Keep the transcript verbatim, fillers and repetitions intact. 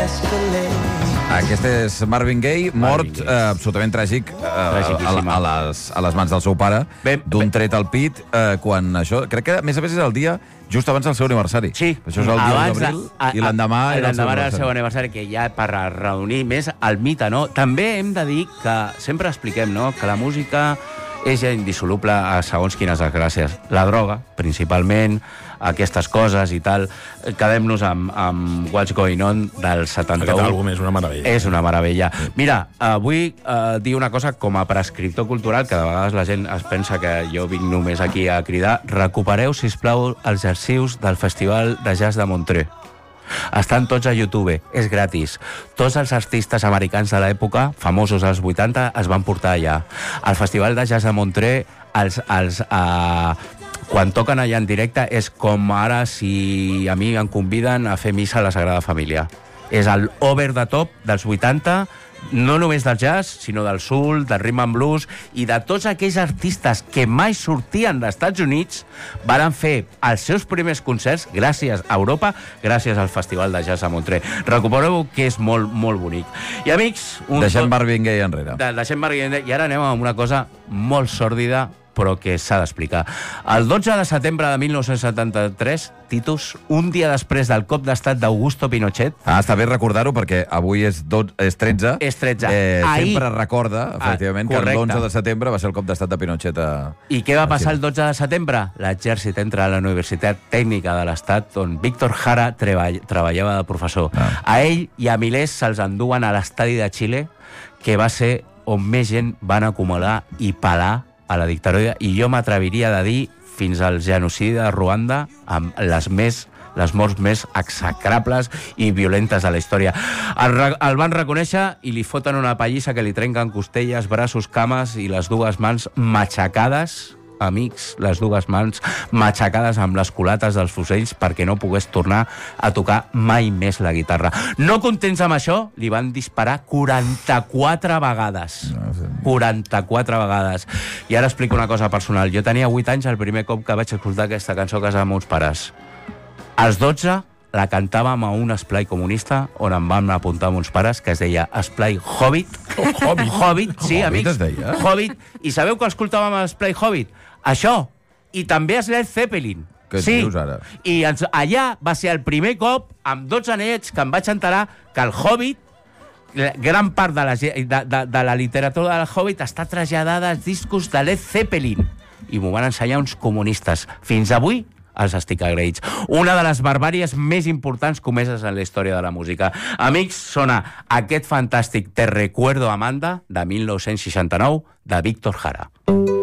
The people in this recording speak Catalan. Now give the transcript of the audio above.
Aquest és Marvin Gaye, mort Marvin Gaye. eh, absolutament tràgic eh, a, Tragiquíssim. a, les, a les mans del seu pare, Ben- d'un ben- tret al pit, eh, quan això... Crec que, a més a més, és el dia just abans del seu aniversari. Sí. Això és el dia Abans d'abril, de- a- i l'endemà a- era el seu l'endemà era el seu aniversari. aniversari, que ja per reunir més el mite, no? També hem de dir que sempre expliquem, no?, que la música és ja indissoluble a segons quines desgràcies. La droga, principalment, aquestes coses i tal. Quedem-nos amb, amb What's Going On del setanta-u. Aquest àlbum és una meravella. És una meravella. Mira, eh, vull eh, dir una cosa com a prescriptor cultural, que de vegades la gent es pensa que jo vinc només aquí a cridar. Recupereu, sisplau, els arxius del Festival de Jazz de Montreux. Estan tots a YouTube, és gratis. Tots els artistes americans de l'època, famosos als vuitanta, es van portar allà. Al Festival de Jazz de Montreux, els, els, uh, quan toquen allà en directe, és com ara si a mi em conviden a fer missa a la Sagrada Família. És el over the top dels vuitanta, no només del jazz, sinó del soul, del rhythm and blues, i de tots aquells artistes que mai sortien dels Estats Units van fer els seus primers concerts gràcies a Europa, gràcies al Festival de Jazz a Montreux. Recupereu que és molt, molt bonic. I, amics... Un Deixem tot- Marvin Gaye enrere. de, deixem Marvin Gaye, i ara anem a una cosa molt sòrdida, però que s'ha d'explicar. El dotze de setembre de mil nou-cents setanta-tres, Titus, un dia després del cop d'estat d'Augusto Pinochet... Ah, està bé recordar-ho, perquè avui és, dot, és tretze. És tretze. Eh, Ahir. sempre recorda, efectivament, Ah, que correcte. l'onze de setembre va ser el cop d'estat de Pinochet a... I què va passar el dotze de setembre? L'exèrcit entra a la Universitat Tècnica de l'Estat, on Víctor Jara treball, treballava de professor. Ah. A ell i a milers se'ls enduen a l'estadi de Xile, que va ser on més gent van acumular i pelar a la dictadura, i jo m'atreviria de dir fins al genocidi de Ruanda, amb les més les morts més execrables i violentes de la història. El, re- el van reconèixer i li foten una pallissa que li trenquen costelles, braços, cames i les dues mans matxacades, amics, les dues mans matxacades amb les culates dels fusells perquè no pogués tornar a tocar mai més la guitarra. No contents amb això, li van disparar quaranta-quatre vegades. No, sí. quaranta-quatre vegades. I ara explico una cosa personal. Jo tenia vuit anys el primer cop que vaig escoltar aquesta cançó a casa de meus pares. Als dotze la cantàvem a un esplai comunista on em van apuntar meus pares, que es deia Esplai Hobbit. Hobbit? Hobbit, sí, Hobbit amics. es deia? Hobbit. I sabeu que escoltàvem a Esplai Hobbit? Això. I també a Led Zeppelin. Què et sí. dius ara? I ens, allà va ser el primer cop, amb dotze anyets, que em vaig enterar que el Hobbit, la- gran part de la, ge- de, de, de la literatura del Hobbit està traslladada als discos de Led Zeppelin. I m'ho van ensenyar uns comunistes. Fins avui els estic agraïts. Una de les barbàries més importants comeses en la història de la música. Amics, sona aquest fantàstic Te recuerdo, Amanda, de mil nou-cents seixanta-nou, de Víctor Jara.